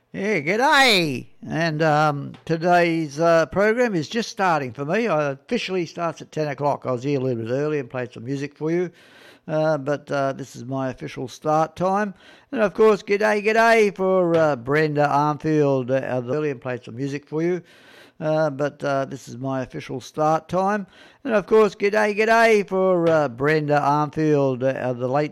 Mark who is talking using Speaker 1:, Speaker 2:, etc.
Speaker 1: Yeah, g'day. And today's program is just starting for me. I officially starts at 10 o'clock. I was here a little bit early and played some music for you. But this is my official start time. And of course, g'day for Brenda Armfield. Early and played some music for you. But this is my official start time. And of course, g'day for Brenda Armfield, the late